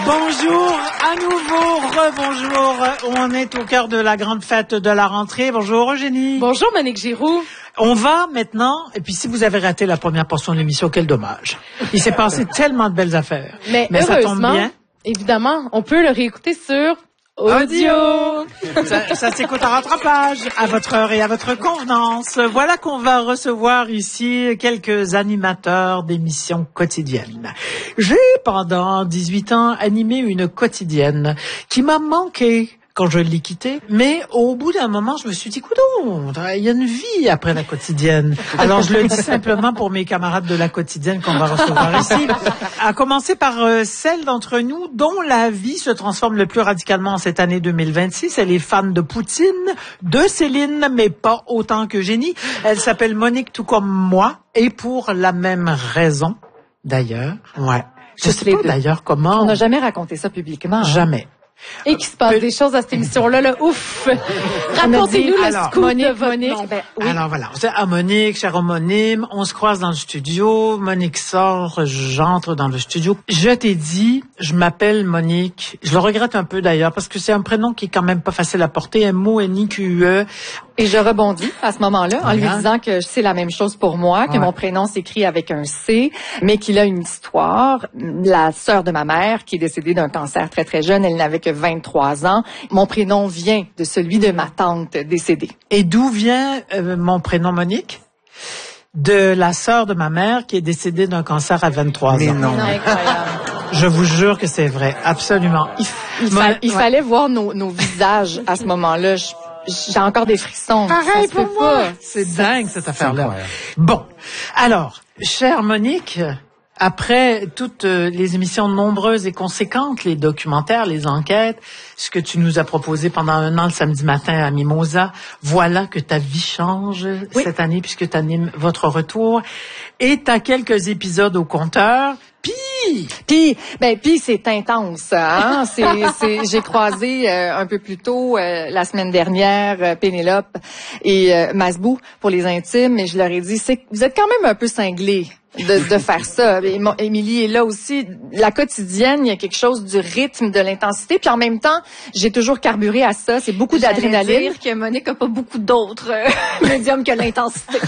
Bonjour, à nouveau, rebonjour. On est au cœur de la grande fête de la rentrée. Bonjour Eugénie. Bonjour Monique Giroux. On va maintenant, et puis si vous avez raté la première portion de l'émission, quel dommage. Il s'est passé tellement de belles affaires. Mais ça tombe bien. Évidemment, on peut le réécouter sur audio. Ça s'écoute en rattrapage, à votre heure et à votre convenance. Voilà qu'on va recevoir ici quelques animateurs d'émissions quotidiennes. J'ai, pendant 18 ans, animé une quotidienne qui m'a manqué quand je l'ai quittée. Mais au bout d'un moment, je me suis dit, coudonc, il y a une vie après la quotidienne. Alors, je le dis simplement pour mes camarades de la quotidienne qu'on va recevoir ici. À commencer par celle d'entre nous dont la vie se transforme le plus radicalement en cette année 2026. Elle est fan de Poutine, de Céline, mais pas autant qu'Eugénie. Elle s'appelle Monique, tout comme moi, et pour la même raison, d'ailleurs. Ouais. Je sais pas d'ailleurs comment. On n'a jamais raconté ça publiquement. Jamais. Et qu'il se passe des choses à cette émission-là, ouf! Racontez-nous le scoop de Monique. Oui. Alors voilà, on sait, Monique, cher homonyme, on se croise dans le studio, Monique sort, j'entre dans le studio. Je t'ai dit, je m'appelle Monique, je le regrette un peu d'ailleurs, parce que c'est un prénom qui est quand même pas facile à porter, M-O-N-I-Q-E. Et je rebondis à ce moment-là en lui disant que c'est la même chose pour moi, que mon prénom s'écrit avec un C, mais qu'il a une histoire. La sœur de ma mère, qui est décédée d'un cancer très très jeune, elle n'avait que 23 ans. Mon prénom vient de celui de ma tante décédée. Et d'où vient mon prénom Monique? De la sœur de ma mère qui est décédée d'un cancer à 23 ans. Non. Incroyable. Je vous jure que c'est vrai, absolument. Il fallait voir nos visages à ce moment-là. J'ai encore des frissons. Pareil pour moi. C'est dingue, cette affaire-là. Bon. Alors, chère Monique, après toutes les émissions nombreuses et conséquentes, les documentaires, les enquêtes, ce que tu nous as proposé pendant 1 an le samedi matin à Mimosa, voilà que ta vie change cette année puisque tu animes Votre Retour. Et tu as quelques épisodes au compteur. Puis c'est intense, hein. J'ai croisé un peu plus tôt la semaine dernière Pénélope et Masbou pour les intimes, et je leur ai dit, vous êtes quand même un peu cinglés de faire ça. Émilie est là aussi. La quotidienne, il y a quelque chose du rythme, de l'intensité, puis en même temps, j'ai toujours carburé à ça. C'est beaucoup d'adrénaline. J'allais dire que Monique a pas beaucoup d'autres médiums que l'intensité.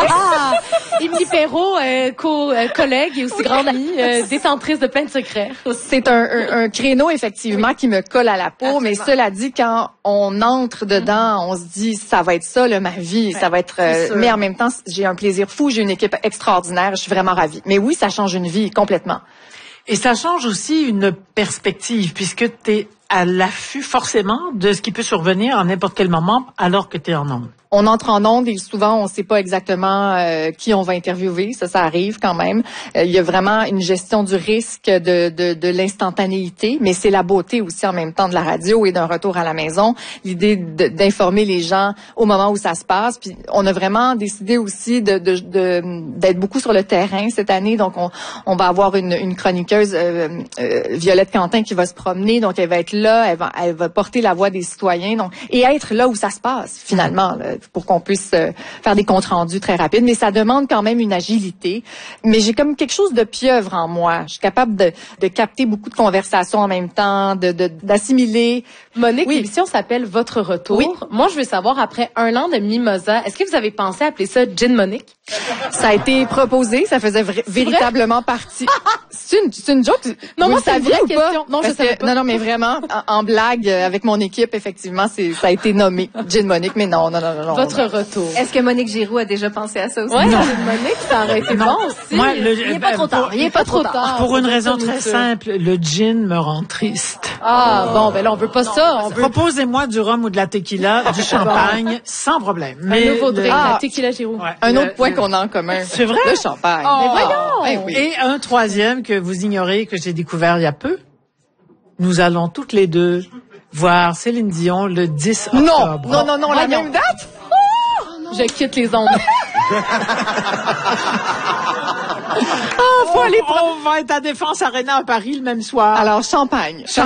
Émilie Perrault, collègue et aussi grande amie, détentrice de plein de secrets. C'est un créneau, effectivement, qui me colle à la peau, mais cela dit, quand on entre dedans, on se dit, ça va être ça, là, ma vie, ça va être... mais en même temps, j'ai un plaisir fou, j'ai une équipe extraordinaire, je suis vraiment ravie. Mais oui, ça change une vie complètement. Et ça change aussi une perspective, puisque t'es à l'affût forcément de ce qui peut survenir à n'importe quel moment alors que t'es en ondes. On entre en ondes et souvent, on ne sait pas exactement qui on va interviewer. Ça arrive quand même. Il y a vraiment une gestion du risque, de l'instantanéité, mais c'est la beauté aussi en même temps de la radio et d'un retour à la maison. L'idée d'informer les gens au moment où ça se passe. Puis on a vraiment décidé aussi d'être beaucoup sur le terrain cette année. Donc on va avoir une chroniqueuse, Violette Quentin, qui va se promener. Donc elle va être là, elle va porter la voix des citoyens. Donc, et être là où ça se passe finalement, là, pour qu'on puisse faire des comptes rendus très rapides. Mais ça demande quand même une agilité. Mais j'ai comme quelque chose de pieuvre en moi. Je suis capable de capter beaucoup de conversations en même temps, d'assimiler. Monique, l'émission s'appelle Votre Retour. Oui. Moi, je veux savoir, après 1 an de Mimosa, est-ce que vous avez pensé à appeler ça Gin Monique? Ça a été proposé, ça faisait véritablement partie. C'est une joke? Non, moi, c'est une vraie question. Non, je savais pas. Non, mais vraiment, en blague, avec mon équipe, effectivement, ça a été nommé Gin Monique, mais non. Votre Retour. Est-ce que Monique Giroux a déjà pensé à ça aussi? Oui, Gin Monique, ça aurait été bon aussi. Moi, il est pas trop tard. Il est pas trop tard. Pour une raison très simple, le gin me rend triste. Ah, bon, ben là, on veut pas ça. Proposez-moi du rhum ou de la tequila, du champagne, sans problème. Mais un nouveau drink, la tequila Giroux. Ouais, un autre point qu'on a en commun. C'est vrai? Le champagne. Oh, mais voyons! Ben oui. Et un troisième que vous ignorez, que j'ai découvert il y a peu. Nous allons toutes les deux voir Céline Dion le 10 octobre. Non, la même date? Je quitte les ondes. Faut aller on va être à Défense Arena à Paris le même soir. Alors, Champagne. Ça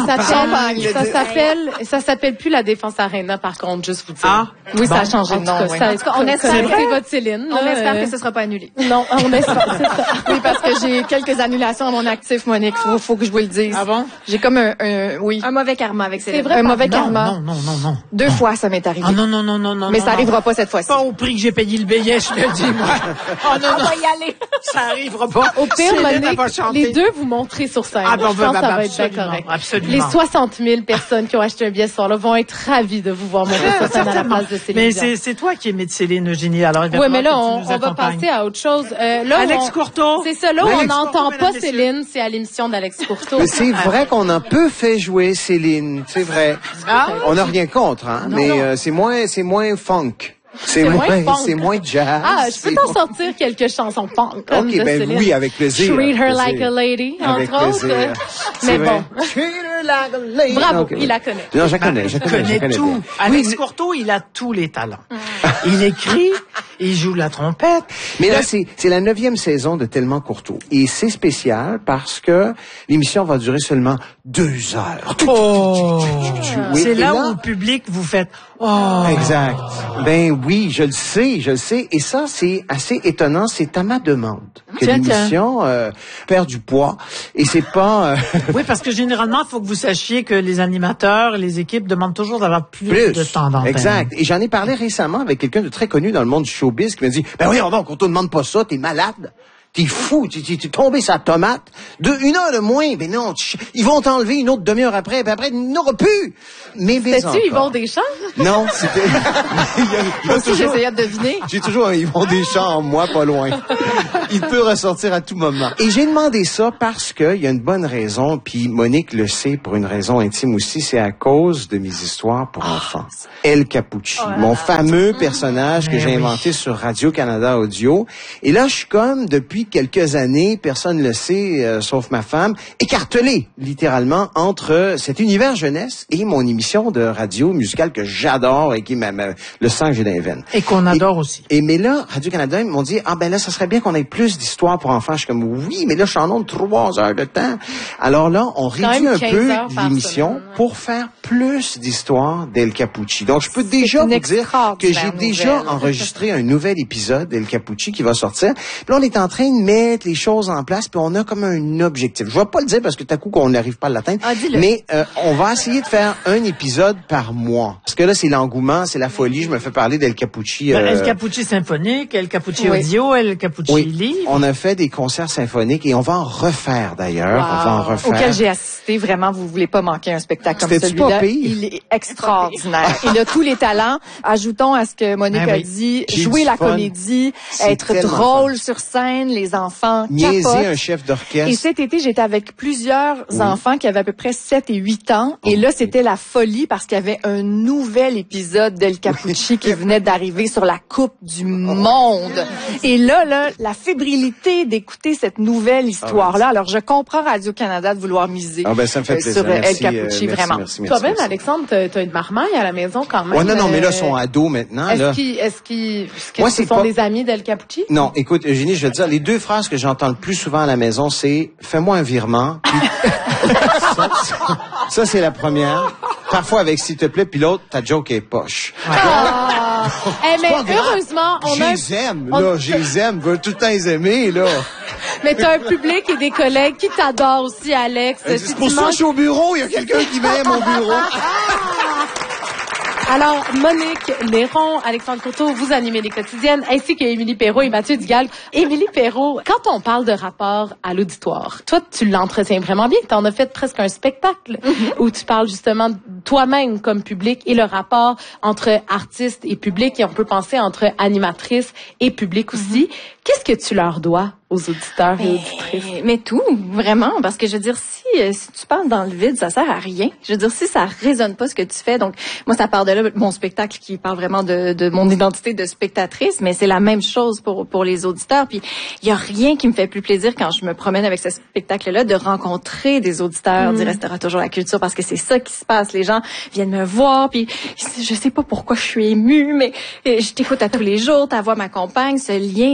s'appelle plus la Défense Arena, par contre, juste vous dire. Ah. Oui, ça a changé de nom. Oui. On espère C'est votre Céline. On espère que ce sera pas annulé. Non, on espère, c'est ça. Oui, parce que j'ai quelques annulations à mon actif, Monique. Faut que je vous le dise. Ah bon? J'ai comme un mauvais karma avec Céline. C'est vrai. un mauvais Non, karma. non. 2 fois, ça m'est arrivé. Ah non. Mais ça arrivera pas cette fois-ci. Pas au prix que j'ai payé le billet, je le dis, moi. Oh non. On va y aller. Ça arrivera pas. Au pire, Céline, Monique, elle va chanter. les deux vous montrez sur scène. Ah, bon, je pense que ça va être bien absolument, correct. absolument. Les 60 000 personnes qui ont acheté un billet ce soir-là vont être ravis de vous voir monter sur scène à la place de Céline Mais Dion. c'est toi qui aimais de Céline, Eugénie. Alors, Oui, mais là, que tu on nous va accompagnes. passer à autre chose. Là, Alex Courteau. C'est ça, là où on Alex n'entend Courteau, pas mesdames, Céline, c'est à l'émission d'Alex Courteau. Mais c'est vrai qu'on a un peu fait jouer Céline, c'est vrai. Ah? On n'a rien contre, hein, mais c'est moins funk. C'est moins funk. C'est moins jazz. Ah, je peux t'en sortir quelques chansons punk. Comme Ok, de ben Céline. oui, avec plaisir. Treat her avec like plaisir. a lady, Avec entre autres. plaisir. Mais C'est bon. vrai. Treat her like a lady. Bravo, Ok, il la connaît. Non, je la connais, je Il connais connaît tout. bien. Alex Courteau, il a tous les talents. Il écrit, il joue la trompette. Mais là, c'est la 9e saison de Tellement Courteau. Et c'est spécial parce que l'émission va durer seulement 2 heures. Oh! Oui, C'est et là où le public vous fait oh! Exact. Ben oui, je le sais. Et ça, c'est assez étonnant. C'est à ma demande que Tiens. l'émission perd du poids. Et c'est pas... Oui, parce que généralement, il faut que vous sachiez que les animateurs et les équipes demandent toujours d'avoir plus de temps d'antenne. Exact. Et j'en ai parlé récemment avec quelqu'un de très connu dans le monde du showbiz qui m'a dit, ben oui, donc, on te demande pas ça, t'es malade. T'es fou, t'es tombé sa tomate. 1 heure de moins, ben non, ils vont t'enlever une autre demi-heure après, puis après, il n'aura plus. Mais Sais-tu Yvon Deschamps? Non, c'était... Moi aussi, j'essayais de deviner. J'ai toujours un Yvon Deschamps en moi, pas loin. Il peut ressortir à tout moment. Et j'ai demandé ça parce qu'il y a une bonne raison, puis Monique le sait pour une raison intime aussi, c'est à cause de mes histoires pour enfants. El Capucci, mon fameux personnage que j'ai inventé sur Radio-Canada Audio. Et là, je suis comme, depuis quelques années, personne ne le sait, sauf ma femme, écartelé, littéralement, entre cet univers jeunesse et mon émission de radio musicale que j'adore et qui est le sang que j'ai dans les veines. Et qu'on adore aussi. Mais là, Radio-Canada, ils m'ont dit, ben là, ça serait bien qu'on ait plus d'histoires pour enfants. Je suis comme, oui, mais là, je suis en ondes 3 heures de temps. Alors là, on réduit un peu l'émission pour faire plus d'histoires d'El Capucci. Donc, je peux déjà vous dire que j'ai déjà enregistré un nouvel épisode d'El Capucci qui va sortir. Puis là, on est en train de mettre les choses en place, puis on a comme un objectif. Je vais pas le dire parce que tout à coup, qu'on n'arrive pas à l'atteindre. Mais on va essayer de faire un épisode par mois. Parce que là, c'est l'engouement, c'est la folie. Je me fais parler d'El Capucci. El Capucci symphonique, El Capucci audio, El Capucci livre. On a fait des concerts symphoniques et on va en refaire d'ailleurs. Wow. On va en refaire. Auquel j'ai assisté. Vraiment, vous voulez pas manquer un spectacle comme C'était-tu celui-là. pas pire? Il est extraordinaire. Il a tous les talents. Ajoutons à ce que Monique a dit, J'ai jouer du la fun. comédie, C'est être tellement drôle fun. sur scène, les enfants Niaiser capotent. un chef d'orchestre. Et cet été, j'étais avec plusieurs enfants qui avaient à peu près 7 et 8 ans. Et là, c'était la folie parce qu'il y avait un nouvel épisode d'El Capucci qui venait d'arriver sur la Coupe du Monde. Et là, la fébrilité d'écouter cette nouvelle histoire-là. Alors, je comprends Radio-Canada de vouloir miser ça me fait plaisir. sur El Merci, Capucci, vraiment. Merci, Toi-même, merci. Alexandre, t'as une marmaille à la maison quand même. Ouais, non, mais là, ils sont ados maintenant. Là. Est-ce qu'ils Moi, ce c'est sont pas- des amis d'El Capucci? Non, écoute, Eugénie, je vais te dire, les 2 phrases que j'entends le plus souvent à la maison, c'est « fais-moi un virement ». Ça, c'est la première. Parfois avec « s'il te plaît », puis l'autre, ta joke est poche. Mais pas grave. heureusement, on a... Je les aime, là, je les aime, je veux tout le temps les aimer, là. Mais t'as un public et des collègues qui t'adorent aussi, Alex. Si C'est pour tu ça que manges- je suis au bureau, il y a quelqu'un qui m'aime au bureau. Alors, Monique Néron, Alexandre Courteau, vous animez les quotidiennes, ainsi qu'Émilie Perrault et Mathieu Dugal. Émilie Perrault, quand on parle de rapport à l'auditoire, toi, tu l'entretiens vraiment bien. T'en as fait presque un spectacle où tu parles justement de toi-même comme public et le rapport entre artistes et public, et on peut penser entre animatrice et public aussi. Qu'est-ce que tu leur dois aux auditeurs et auditrices? Mais tout, vraiment, parce que je veux dire, si tu parles dans le vide, ça sert à rien. Je veux dire, si ça résonne pas ce que tu fais, donc moi, ça part de là, mon spectacle qui parle vraiment de mon identité de spectatrice, mais c'est la même chose pour les auditeurs. Puis il y a rien qui me fait plus plaisir quand je me promène avec ce spectacle-là de rencontrer des auditeurs du Restaurant Toujours la Culture, parce que c'est ça qui se passe. Les gens viennent me voir, puis je sais pas pourquoi je suis émue, mais je t'écoute à tous les jours, ta voix m'accompagne. Ce lien-là,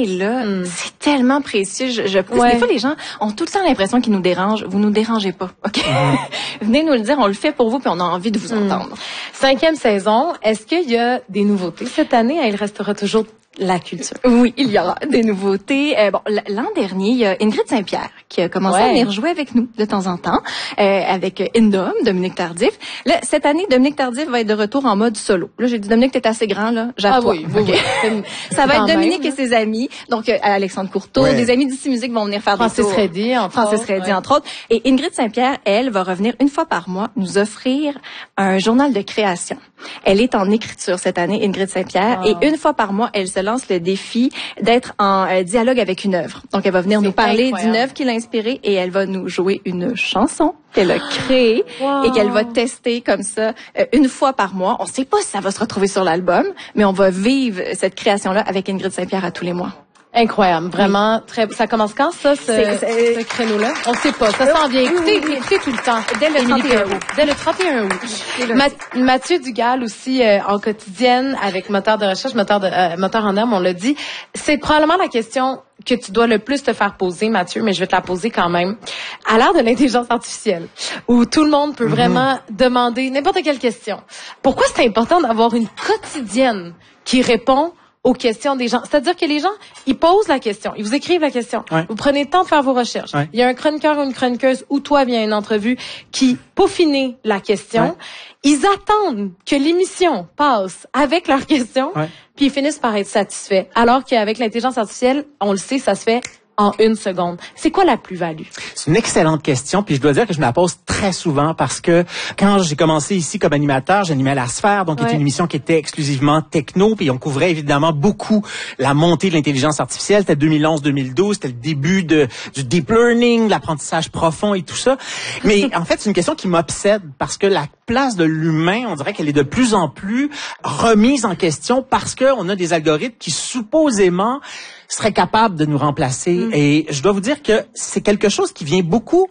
c'est tellement précieux. Des fois, les gens ont tout le temps l'impression qu'ils nous dérangent. Vous nous dérangez pas, OK? Venez nous le dire, on le fait pour vous, puis on a envie de vous entendre. 5e saison, est-ce qu'il y a des nouveautés cette année? Il restera toujours la culture. Oui, il y aura des nouveautés. L'an dernier, il y a Ingrid Saint-Pierre qui a commencé à venir jouer avec nous de temps en temps, avec Indom, Dominique Tardif. Là, cette année, Dominique Tardif va être de retour en mode solo. Là, j'ai dit, Dominique, t'es assez grand, là. J'appuie. Oui. Ça va être Dominique et ses amis. Donc, Alexandre Courteau, des amis d'Ici Musique vont venir faire des tours. Francis Reddy, entre autres. Et Ingrid Saint-Pierre, elle, va revenir une fois par mois nous offrir un journal de création. Elle est en écriture cette année, Ingrid Saint-Pierre, et une fois par mois, elle se lance le défi d'être en dialogue avec une œuvre. Donc, elle va venir nous parler d'une œuvre qui l'a inspirée et elle va nous jouer une chanson qu'elle a créée et qu'elle va tester comme ça une fois par mois. On ne sait pas si ça va se retrouver sur l'album, mais on va vivre cette création-là avec Ingrid Saint-Pierre à tous les mois. Incroyable, vraiment très. Ça commence quand ça, ce créneau-là? On sait pas. Ça s'en vient. Écoutez tout le temps. Dès le 31 août. Dès le 31 août. Mathieu Dugal aussi en quotidienne avec moteur de recherche, moteur en herbe, on l'a dit. C'est probablement la question que tu dois le plus te faire poser, Mathieu, mais je vais te la poser quand même. À l'ère de l'intelligence artificielle, où tout le monde peut vraiment demander n'importe quelle question, pourquoi c'est important d'avoir une quotidienne qui répond aux questions des gens? C'est-à-dire que les gens, ils posent la question, ils vous écrivent la question, vous prenez le temps de faire vos recherches. Il y a un chroniqueur ou une chroniqueuse ou toi via une entrevue qui peaufine la question. Ils attendent que l'émission passe avec leurs questions, puis ils finissent par être satisfaits. Alors qu'avec l'intelligence artificielle, on le sait, ça se fait en 1 seconde. C'est quoi la plus-value? C'est une excellente question, puis je dois dire que je me la pose très souvent parce que quand j'ai commencé ici comme animateur, j'animais La Sphère, donc c'était une émission qui était exclusivement techno, puis on couvrait évidemment beaucoup la montée de l'intelligence artificielle. C'était 2011-2012, c'était le début du deep learning, l'apprentissage profond et tout ça. Mais en fait, c'est une question qui m'obsède parce que la place de l'humain, on dirait qu'elle est de plus en plus remise en question parce que on a des algorithmes qui supposément seraient capables de nous remplacer. Et je dois vous dire que c'est quelque chose qui vient beaucoup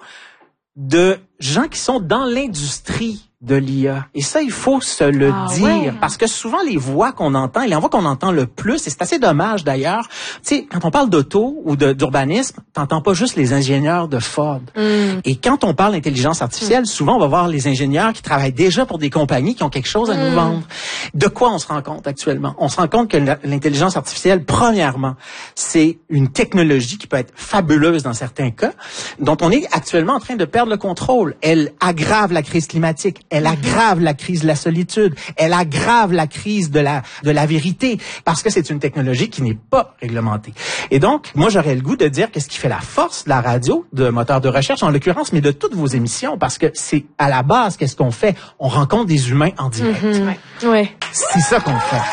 de gens qui sont dans l'industrie de l'IA. Et ça, il faut se le dire. Parce que souvent, les voix qu'on entend, et les voix qu'on entend le plus, et c'est assez dommage d'ailleurs, tu sais, quand on parle d'auto ou d'urbanisme, t'entends pas juste les ingénieurs de Ford. Et quand on parle d'intelligence artificielle, souvent, on va voir les ingénieurs qui travaillent déjà pour des compagnies qui ont quelque chose à nous vendre. De quoi on se rend compte actuellement? On se rend compte que l'intelligence artificielle, premièrement, c'est une technologie qui peut être fabuleuse dans certains cas, dont on est actuellement en train de perdre le contrôle. Elle aggrave la crise climatique. Elle aggrave la crise de la solitude. Elle aggrave la crise de la vérité parce que c'est une technologie qui n'est pas réglementée. Et donc, moi, j'aurais le goût de dire qu'est-ce qui fait la force de la radio, de moteur de recherche en l'occurrence, mais de toutes vos émissions parce que c'est à la base, qu'est-ce qu'on fait? On rencontre des humains en direct. C'est ça qu'on fait.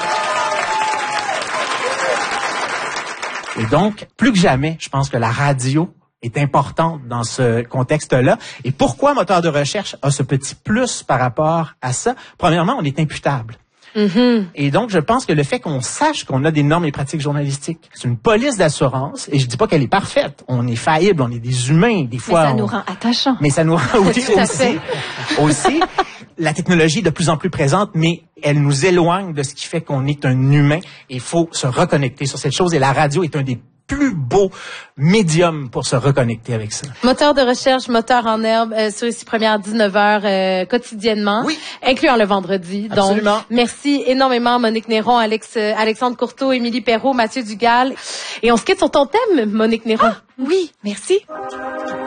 Et donc, plus que jamais, je pense que la radio est importante dans ce contexte-là. Et pourquoi moteur de recherche a ce petit plus par rapport à ça? Premièrement, on est imputable. Et donc, je pense que le fait qu'on sache qu'on a des normes et pratiques journalistiques, c'est une police d'assurance, et je dis pas qu'elle est parfaite. On est faillible, on est des humains, des fois. Mais ça nous rend attachants. Mais ça nous rend aussi. La technologie est de plus en plus présente, mais elle nous éloigne de ce qui fait qu'on est un humain. Il faut se reconnecter sur cette chose, et la radio est un des plus beau médium pour se reconnecter avec ça. Moteur de recherche, moteur en herbe, sur Ici Première 19h quotidiennement, incluant le vendredi. Absolument. Donc, merci énormément Monique Néron, Alexandre Courteau, Émilie Perrault, Mathieu Dugal. Et on se quitte sur ton thème, Monique Néron. Oui, merci.